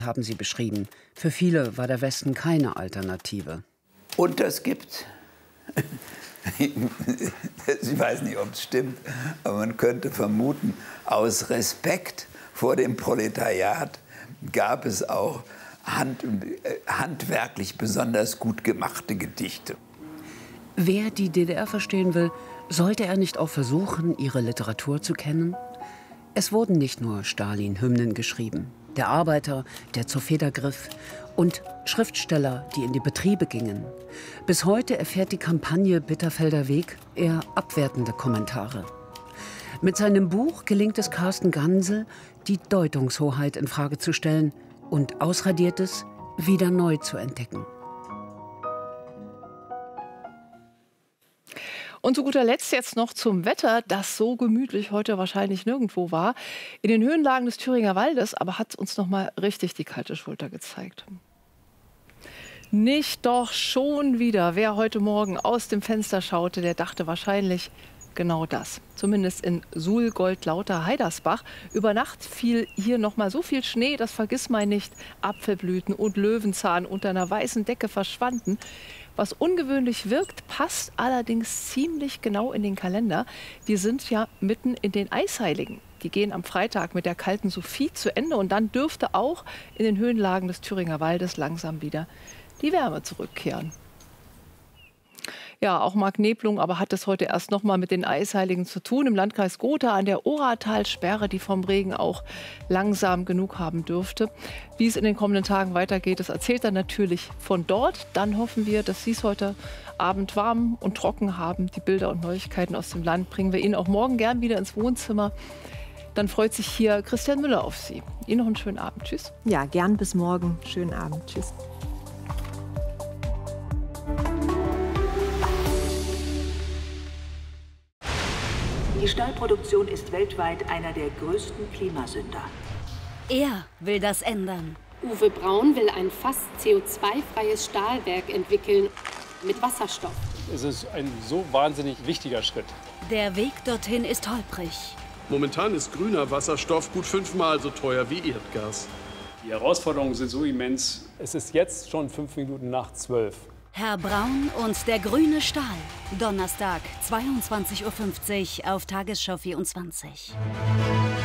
haben Sie beschrieben. Für viele war der Westen keine Alternative. Und das gibt, ich weiß nicht, ob es stimmt, aber man könnte vermuten, aus Respekt vor dem Proletariat gab es auch handwerklich besonders gut gemachte Gedichte. Wer die DDR verstehen will, sollte er nicht auch versuchen, ihre Literatur zu kennen? Es wurden nicht nur Stalin-Hymnen geschrieben. Der Arbeiter, der zur Feder griff, und Schriftsteller, die in die Betriebe gingen. Bis heute erfährt die Kampagne Bitterfelder Weg eher abwertende Kommentare. Mit seinem Buch gelingt es Carsten Gansel, die Deutungshoheit in Frage zu stellen und Ausradiertes wieder neu zu entdecken. Und zu guter Letzt jetzt noch zum Wetter, das so gemütlich heute wahrscheinlich nirgendwo war. In den Höhenlagen des Thüringer Waldes aber hat uns noch mal richtig die kalte Schulter gezeigt. Nicht doch schon wieder. Wer heute Morgen aus dem Fenster schaute, der dachte wahrscheinlich genau das. Zumindest in Suhl, Goldlauter, Heidersbach. Über Nacht fiel hier noch mal so viel Schnee, das Vergissmeinnicht. Apfelblüten und Löwenzahn unter einer weißen Decke verschwanden. Was ungewöhnlich wirkt, passt allerdings ziemlich genau in den Kalender. Wir sind ja mitten in den Eisheiligen. Die gehen am Freitag mit der kalten Sophie zu Ende. Und dann dürfte auch in den Höhenlagen des Thüringer Waldes langsam wieder die Wärme zurückkehren. Ja, auch Mark Neblung aber hat es heute erst noch mal mit den Eisheiligen zu tun. Im Landkreis Gotha an der Oratalsperre, die vom Regen auch langsam genug haben dürfte. Wie es in den kommenden Tagen weitergeht, das erzählt er natürlich von dort. Dann hoffen wir, dass Sie es heute Abend warm und trocken haben. Die Bilder und Neuigkeiten aus dem Land bringen wir Ihnen auch morgen gern wieder ins Wohnzimmer. Dann freut sich hier Christian Müller auf Sie. Ihnen noch einen schönen Abend. Tschüss. Ja, gern bis morgen. Schönen Abend. Tschüss. Die Stahlproduktion ist weltweit einer der größten Klimasünder. Er will das ändern. Uwe Braun will ein fast CO2-freies Stahlwerk entwickeln mit Wasserstoff. Es ist ein so wahnsinnig wichtiger Schritt. Der Weg dorthin ist holprig. Momentan ist grüner Wasserstoff gut 5-mal so teuer wie Erdgas. Die Herausforderungen sind so immens. Es ist jetzt schon 5 Minuten nach 12. Herr Braun und der grüne Stahl. Donnerstag, 22:50 Uhr auf Tagesschau 24.